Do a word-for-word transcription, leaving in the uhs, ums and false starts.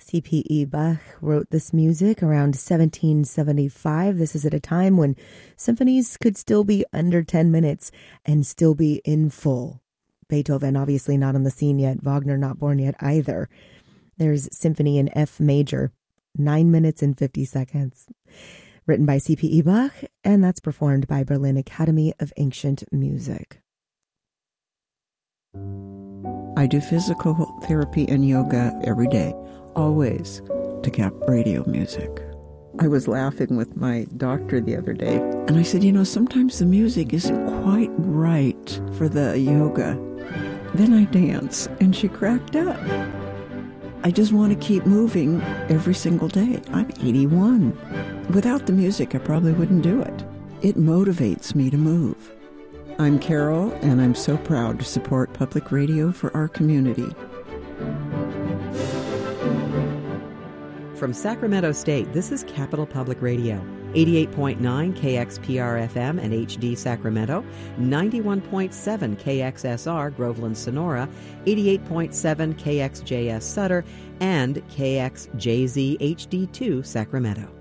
C P E Bach wrote this music around seventeen seventy-five. This is at a time when symphonies could still be under ten minutes and still be in full. Beethoven obviously not on the scene yet, Wagner not born yet either. There's Symphony in F major, nine minutes and fifty seconds. Written by C P E Bach, and that's performed by Berlin Academy of Ancient Music. I do physical therapy and yoga every day, always to Cap Radio music. I was laughing with my doctor the other day, and I said, you know, sometimes the music isn't quite right for the yoga. Then I dance, and she cracked up. I just want to keep moving every single day. I'm eighty-one. Without the music, I probably wouldn't do it. It motivates me to move. I'm Carol, and I'm so proud to support public radio for our community. From Sacramento State, this is Capital Public Radio, eighty-eight point nine K X P R F M and H D Sacramento, ninety-one point seven K X S R Groveland Sonora, eighty-eight point seven K X J S Sutter, and K X J Z H D two Sacramento.